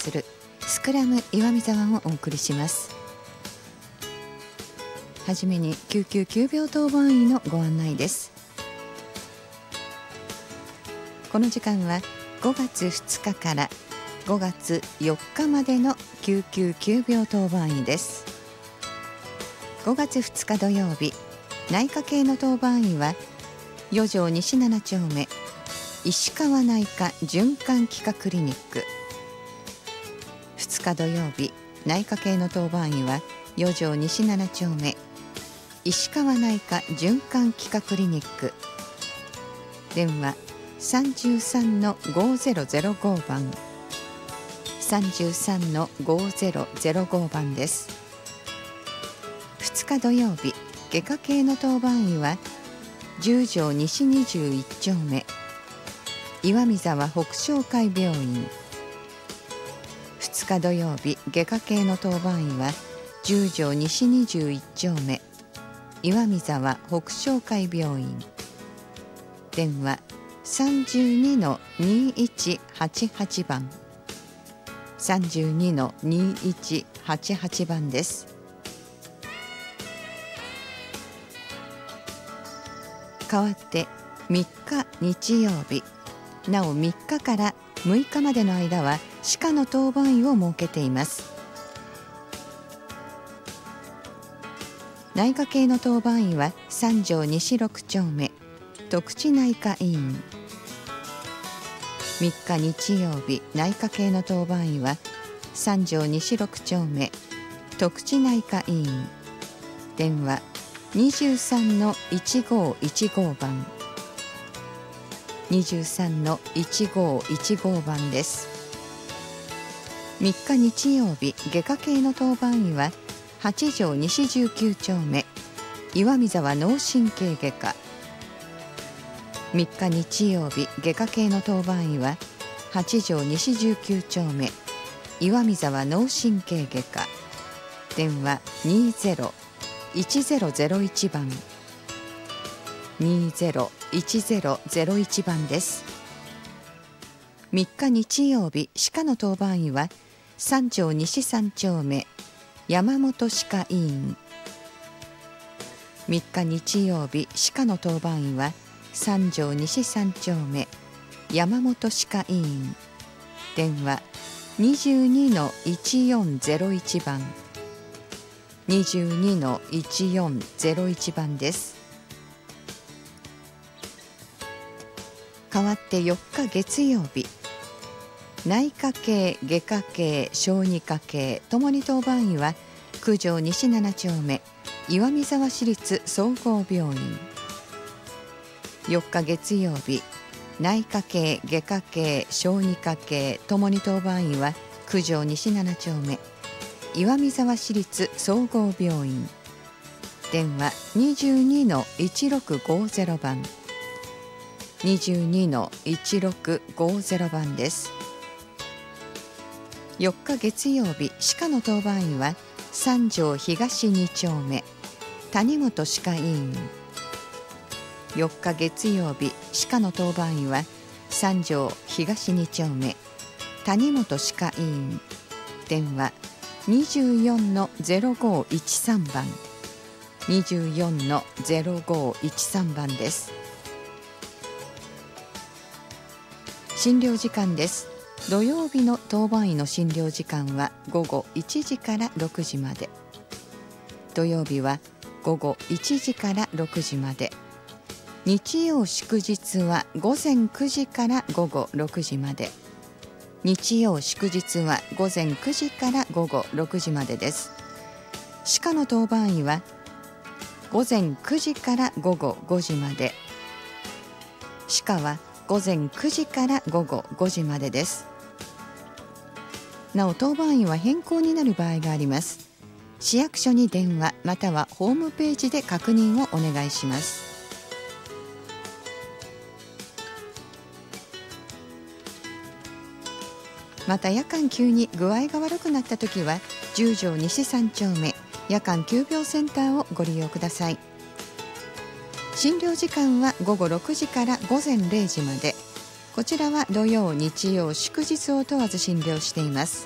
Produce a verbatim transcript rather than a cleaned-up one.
するスクラム岩見沢をお送りします。はじめに救急急病当番医のご案内です。この時間はごがつふつかからごがつよっかまでの救急急病当番医です。ごがつふつか土曜日、内科系の当番医は四条西なな丁目石川内科循環器科クリニック。ふつか土曜日、内科系の当番医は四条西なな丁目石川内科循環器科クリニック。電話 さんさんのごぜろぜろご 番 さんさんのごぜろぜろご 番です。ふつか土曜日、外科系の当番医は十条西にじゅういち丁目岩見沢北昇会病院。ふつか土曜日、外科系の当番医は十条西にじゅういち丁目岩見沢北昇会病院。電話 さんにのにいちはちはち 番 さんにのにいちはちはち 番です。代わってみっか日曜日、なおみっかからむいかまでの間は歯科の当番医を設けています。内科系の当番医は三条西ろく丁目徳地内科医院。みっか日曜日、内科系の当番医は三条西ろく丁目徳地内科医院。電話にじゅうさんのいちごいちご 番 にじゅうさんのいちごいちご 番です。みっか日曜日、外科系の当番医は八条西じゅうきゅう丁目岩見沢脳神経外科。みっか日曜日、外科系の当番医は八条西じゅうきゅう丁目岩見沢脳神経外科。電話にじゅういちぜろぜろいち 番 にじゅういちぜろぜろいち 番です。みっか日曜日、歯科の当番医は三条西三丁目山本歯科医院。みっか日曜日、歯科の当番医は三条西三丁目山本歯科医院。電話にじゅうにのいちよんぜろいち 番 にじゅうにのいちよんぜろいち 番です。代わってよっか月曜日、内科系、外科系、小児科系ともに当番医は九条西なな丁目岩見沢市立総合病院。よっか月曜日、内科系、外科系、小児科系ともに当番医は九条西なな丁目岩見沢市立総合病院。電話にじゅうにのいちろくごぜろ 番 にじゅうにのいちろくごぜろ 番です。よっか月曜日、歯科の当番医は三条東に丁目谷本歯科医院。よっか月曜日、歯科の当番医は三条東に丁目谷本歯科医院。電話にじゅうよんのぜろごいちさん 番 にじゅうよんのぜろごいちさん 番です。診療時間です。土曜日の当番医の診療時間はごごいちじからろくじまで。土曜日はごごいちじからろくじまで。日曜祝日はごぜんくじからごごろくじまで。日曜祝日はごぜんくじからごごろくじまでです。歯科の当番医はごぜんくじからごごごじまで。歯科はごぜんくじからごごごじまでです。なお当番医は変更になる場合があります。市役所に電話またはホームページで確認をお願いします。また夜間急に具合が悪くなったときは十条西三丁目夜間急病センターをご利用ください。診療時間はごごろくじからごぜんれいじまで。こちらは土曜、日曜、祝日を問わず診療しています。